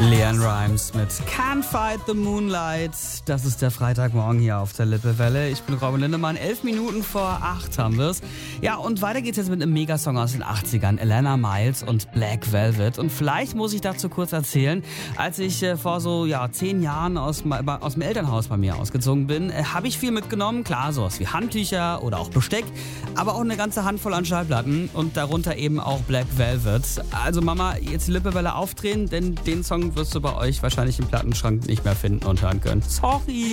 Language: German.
Leanne Rimes mit Can't Fight the Moonlight. Das ist der Freitagmorgen hier auf der Lippewelle. Ich bin Robin Lindemann. 11 Minuten vor 8 haben wir's. Ja, und weiter geht's jetzt mit einem Megasong aus den 80ern. Alannah Myles und Black Velvet. Und vielleicht muss ich dazu kurz erzählen, als ich vor so 10 Jahren aus dem Elternhaus bei mir ausgezogen bin, habe ich viel mitgenommen. Klar, sowas wie Handtücher oder auch Besteck, aber auch eine ganze Handvoll an Schallplatten und darunter eben auch Black Velvet. Also Mama, jetzt die Lippewelle aufdrehen, denn den Song wirst du bei euch wahrscheinlich im Plattenschrank nicht mehr finden und hören können. Sorry!